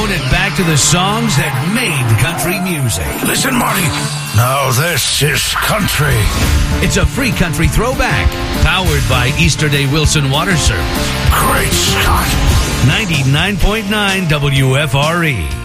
Taking it back to the songs that made country music. Listen, Marty. Now this is country. It's a free country throwback, powered by Easterday Wilson Water Service. Great Scott. 99.9 WFRE.